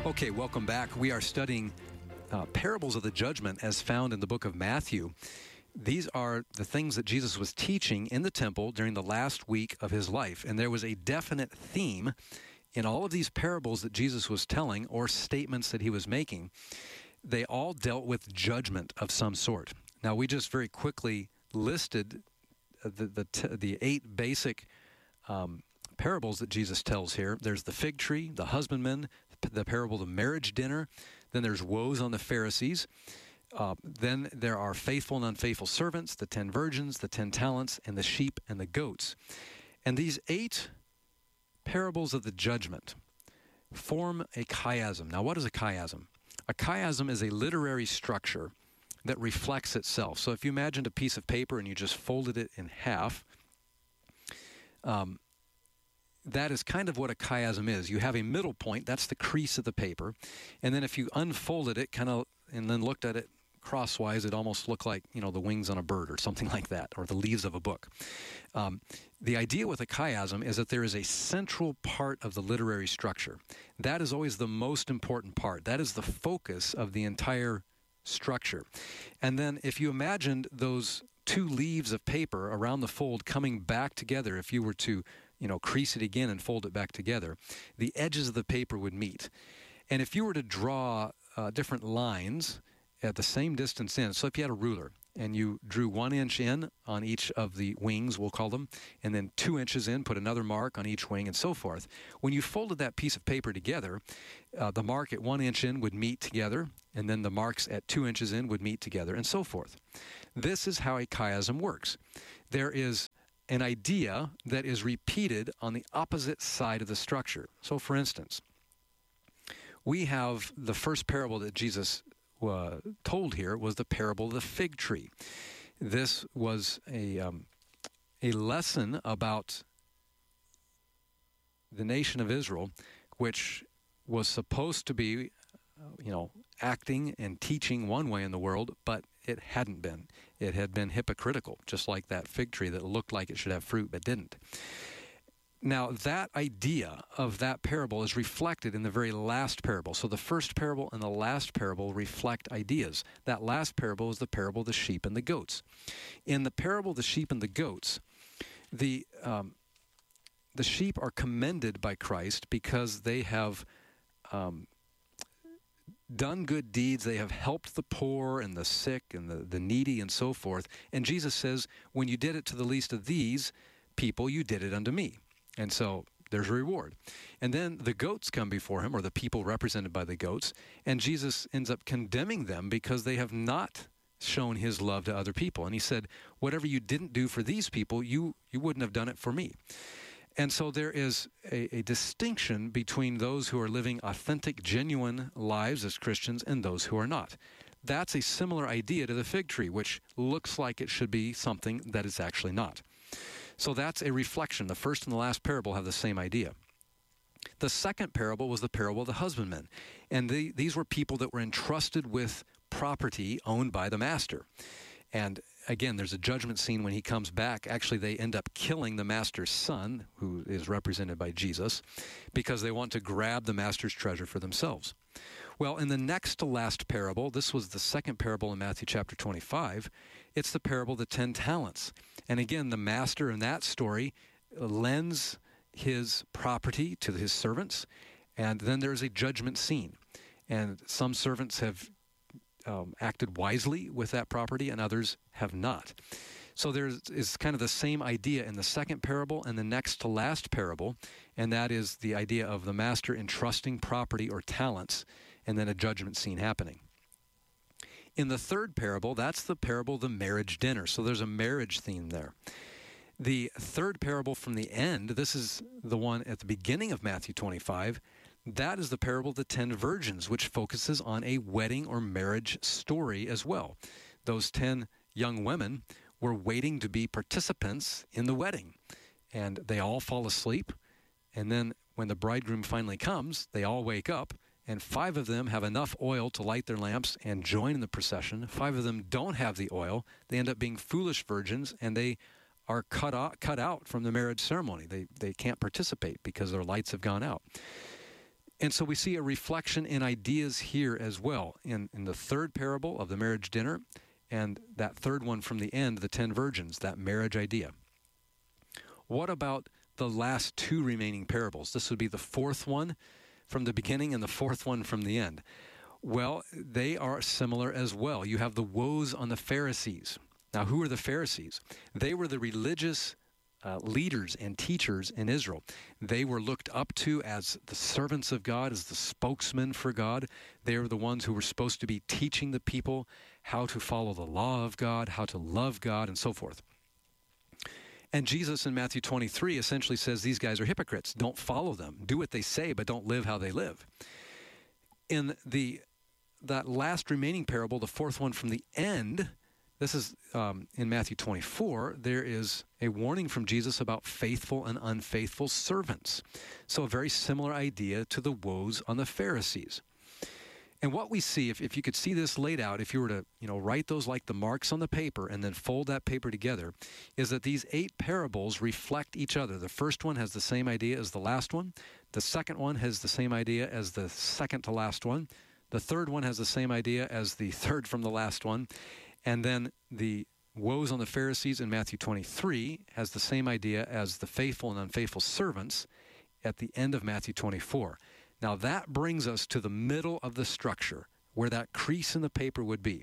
Okay, welcome back. We are studying parables of the judgment as found in the book of Matthew. These are the things that Jesus was teaching in the temple during the last week of his life. And there was a definite theme in all of these parables that Jesus was telling, or statements that he was making. They all dealt with judgment of some sort. Now, we just very quickly listed the 8 basic parables that Jesus tells here. There's the fig tree, the husbandman, the parable of the marriage dinner. Then there's woes on the Pharisees. Then there are faithful and unfaithful servants, the 10 virgins, the 10 talents, and the sheep and the goats. And these 8 parables of the judgment form a chiasm. Now, what is a chiasm? A chiasm is a literary structure that reflects itself. So if you imagined a piece of paper and you just folded it in half, that is kind of what a chiasm is. You have a middle point, that's the crease of the paper, and then if you unfolded it and then looked at it crosswise, it almost looked like, the wings on a bird or something like that, or the leaves of a book. The idea with a chiasm is that there is a central part of the literary structure. That is always the most important part. That is the focus of the entire structure. And then if you imagined those 2 leaves of paper around the fold coming back together, if you were to crease it again and fold it back together, the edges of the paper would meet. And if you were to draw different lines at the same distance in, so if you had a ruler and you drew 1 inch in on each of the wings, we'll call them, and then 2 inches in, put another mark on each wing, and so forth. When you folded that piece of paper together, the mark at 1 inch in would meet together, and then the marks at 2 inches in would meet together, and so forth. This is how a chiasm works. There is an idea that is repeated on the opposite side of the structure. So, for instance, we have the first parable that Jesus told here was the parable of the fig tree. This was a lesson about the nation of Israel, which was supposed to be, acting and teaching one way in the world, but it hadn't been. It had been hypocritical, just like that fig tree that looked like it should have fruit but didn't. Now, that idea of that parable is reflected in the very last parable. So the first parable and the last parable reflect ideas. That last parable is the parable of the sheep and the goats. In the parable of the sheep and the goats, the sheep are commended by Christ because they have done good deeds. They have helped the poor and the sick and the needy and so forth. And Jesus says, when you did it to the least of these people, you did it unto me. And so there's a reward. And then the goats come before him, or the people represented by the goats, and Jesus ends up condemning them because they have not shown his love to other people. And he said, whatever you didn't do for these people, you wouldn't have done it for me. And so there is a distinction between those who are living authentic, genuine lives as Christians and those who are not. That's a similar idea to the fig tree, which looks like it should be something that it's actually not. So that's a reflection. The first and the last parable have the same idea. The second parable was the parable of the husbandman. And these were people that were entrusted with property owned by the master. And again, there's a judgment scene when he comes back. Actually, they end up killing the master's son, who is represented by Jesus, because they want to grab the master's treasure for themselves. Well, in the next to last parable, this was the second parable in Matthew chapter 25, it's the parable of the 10 talents. And again, the master in that story lends his property to his servants, and then there's a judgment scene. And some servants have acted wisely with that property, and others have not. So there is kind of the same idea in the second parable and the next to last parable, and that is the idea of the master entrusting property or talents, and then a judgment scene happening. In the third parable, that's the parable of the marriage dinner. So there's a marriage theme there. The third parable from the end, this is the one at the beginning of Matthew 25, that is the parable of the 10 virgins, which focuses on a wedding or marriage story as well. Those 10 young women were waiting to be participants in the wedding, and they all fall asleep, and then when the bridegroom finally comes, they all wake up, and 5 of them have enough oil to light their lamps and join in the procession. 5 of them don't have the oil. They end up being foolish virgins, and they are cut out from the marriage ceremony. They can't participate because their lights have gone out. And so we see a reflection in ideas here as well, in the third parable of the marriage dinner, and that third one from the end, the 10 virgins, that marriage idea. What about the last two remaining parables? This would be the fourth one from the beginning and the fourth one from the end. Well, they are similar as well. You have the woes on the Pharisees. Now, who are the Pharisees? They were the religious leaders and teachers in Israel. They were looked up to as the servants of God, as the spokesmen for God. They were the ones who were supposed to be teaching the people how to follow the law of God, how to love God, and so forth. And Jesus in Matthew 23 essentially says these guys are hypocrites. Don't follow them. Do what they say, but don't live how they live. In that last remaining parable, the fourth one from the end, this is in Matthew 24, there is a warning from Jesus about faithful and unfaithful servants. So a very similar idea to the woes on the Pharisees. And what we see, if you could see this laid out, if you were to write those like the marks on the paper and then fold that paper together, is that these 8 parables reflect each other. The first one has the same idea as the last one. The second one has the same idea as the second to last one. The third one has the same idea as the third from the last one. And then the woes on the Pharisees in Matthew 23 has the same idea as the faithful and unfaithful servants at the end of Matthew 24. Now that brings us to the middle of the structure, where that crease in the paper would be.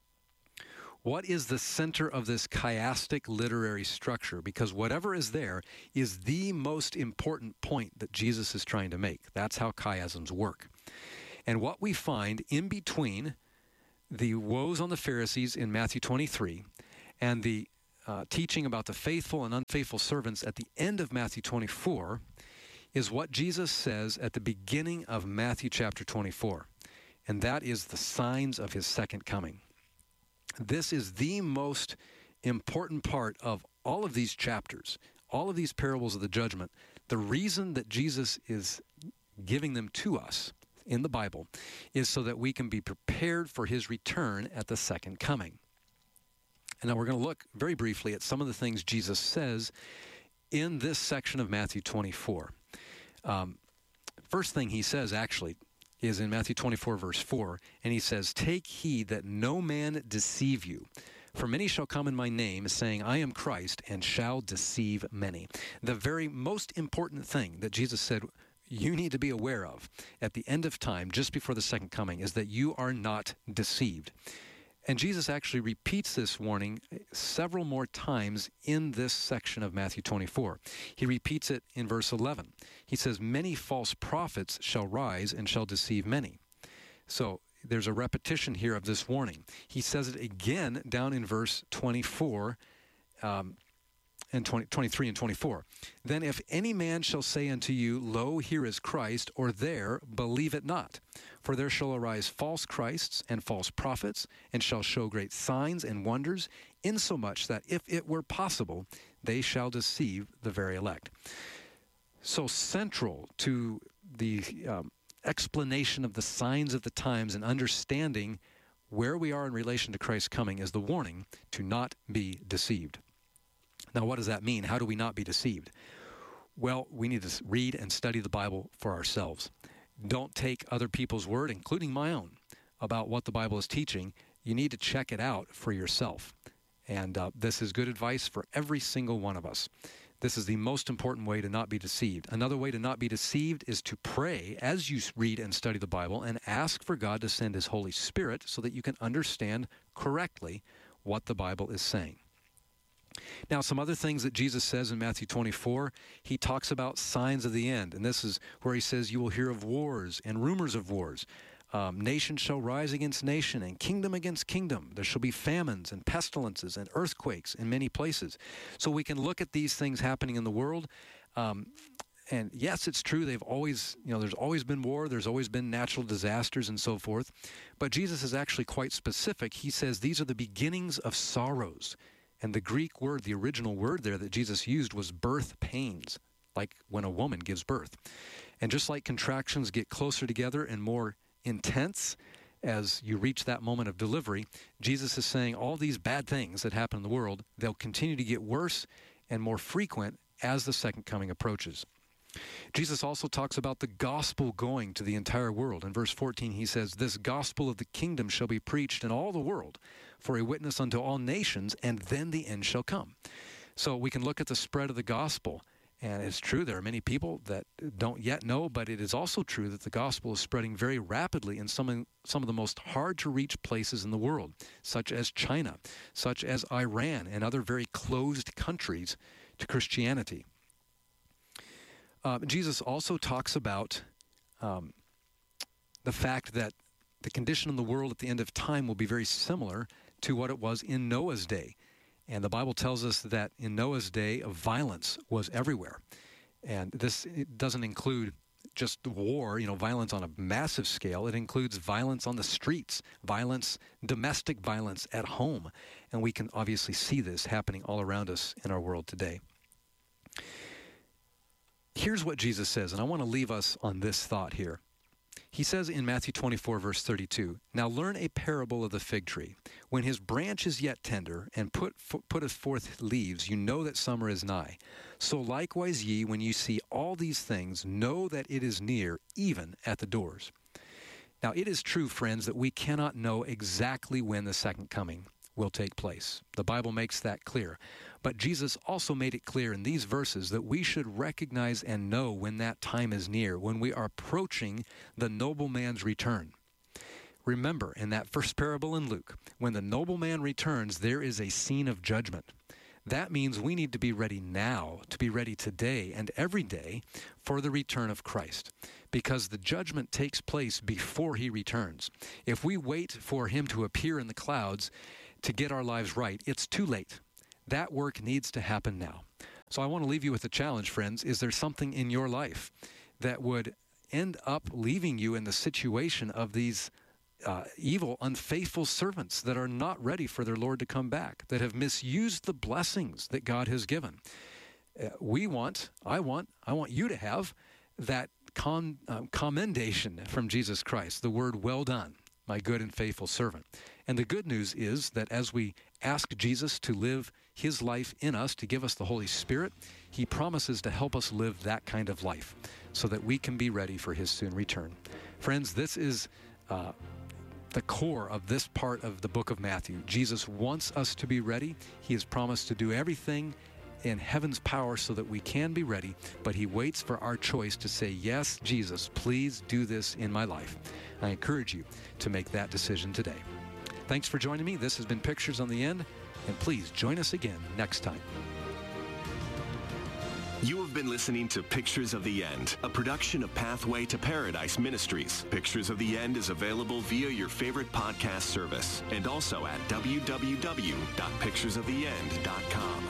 What is the center of this chiastic literary structure? Because whatever is there is the most important point that Jesus is trying to make. That's how chiasms work. And what we find in between the woes on the Pharisees in Matthew 23 and the teaching about the faithful and unfaithful servants at the end of Matthew 24 is what Jesus says at the beginning of Matthew chapter 24, and that is the signs of his second coming. This is the most important part of all of these chapters, all of these parables of the judgment. The reason that Jesus is giving them to us in the Bible is so that we can be prepared for his return at the second coming. And now we're going to look very briefly at some of the things Jesus says in this section of Matthew 24. First thing he says, actually, is in Matthew 24, verse 4, and he says, "Take heed that no man deceive you. For many shall come in my name, saying, I am Christ, and shall deceive many." The very most important thing that Jesus said you need to be aware of at the end of time, just before the second coming, is that you are not deceived. And Jesus actually repeats this warning several more times in this section of Matthew 24. He repeats it in verse 11. He says, "Many false prophets shall rise and shall deceive many." So there's a repetition here of this warning. He says it again down in verse 24 and 23 and 24. "Then if any man shall say unto you, Lo, here is Christ, or there, believe it not. For there shall arise false Christs and false prophets, and shall show great signs and wonders, insomuch that if it were possible, they shall deceive the very elect." So central to the explanation of the signs of the times and understanding where we are in relation to Christ's coming is the warning to not be deceived. Now, what does that mean? How do we not be deceived? Well, we need to read and study the Bible for ourselves. Don't take other people's word, including my own, about what the Bible is teaching. You need to check it out for yourself. And this is good advice for every single one of us. This is the most important way to not be deceived. Another way to not be deceived is to pray as you read and study the Bible and ask for God to send his Holy Spirit so that you can understand correctly what the Bible is saying. Now, some other things that Jesus says in Matthew 24, he talks about signs of the end. And this is where he says, you will hear of wars and rumors of wars. Nation shall rise against nation and kingdom against kingdom. There shall be famines and pestilences and earthquakes in many places. So we can look at these things happening in the world. And yes, it's true. They've always, there's always been war. There's always been natural disasters and so forth. But Jesus is actually quite specific. He says these are the beginnings of sorrows. And the Greek word, the original word there that Jesus used was birth pains, like when a woman gives birth. And just like contractions get closer together and more intense as you reach that moment of delivery, Jesus is saying all these bad things that happen in the world, they'll continue to get worse and more frequent as the second coming approaches. Jesus also talks about the gospel going to the entire world. In verse 14, he says, "This gospel of the kingdom shall be preached in all the world for a witness unto all nations, and then the end shall come." So we can look at the spread of the gospel. And it's true, there are many people that don't yet know, but it is also true that the gospel is spreading very rapidly in some of the most hard-to-reach places in the world, such as China, such as Iran, and other very closed countries to Christianity. Jesus also talks about the fact that the condition in the world at the end of time will be very similar to what it was in Noah's day. And the Bible tells us that in Noah's day, violence was everywhere. And this doesn't include just war, violence on a massive scale. It includes violence on the streets, domestic violence at home. And we can obviously see this happening all around us in our world today. Here's what Jesus says, and I want to leave us on this thought here. He says in Matthew 24, verse 32, "Now learn a parable of the fig tree. When his branch is yet tender, and putteth forth leaves, you know that summer is nigh. So likewise ye, when you see all these things, know that it is near, even at the doors." Now it is true, friends, that we cannot know exactly when the second coming will take place. The Bible makes that clear. But Jesus also made it clear in these verses that we should recognize and know when that time is near, when we are approaching the nobleman's return. Remember, in that first parable in Luke, when the nobleman returns, there is a scene of judgment. That means we need to be ready now, to be ready today and every day for the return of Christ, because the judgment takes place before he returns. If we wait for him to appear in the clouds to get our lives right, it's too late. That work needs to happen now. So I want to leave you with a challenge, friends. Is there something in your life that would end up leaving you in the situation of these evil, unfaithful servants that are not ready for their Lord to come back, that have misused the blessings that God has given? I want you to have that commendation from Jesus Christ, the word, "Well done, my good and faithful servant." And the good news is that as we ask Jesus to live his life in us, to give us the Holy Spirit, he promises to help us live that kind of life so that we can be ready for his soon return. Friends, this is the core of this part of the book of Matthew. Jesus wants us to be ready. He has promised to do everything in heaven's power so that we can be ready, but he waits for our choice to say, "Yes, Jesus, please do this in my life." I encourage you to make that decision today. Thanks for joining me. This has been Pictures on the End, and please join us again next time. You have been listening to Pictures of the End, a production of Pathway to Paradise Ministries. Pictures of the End is available via your favorite podcast service and also at www.picturesoftheend.com.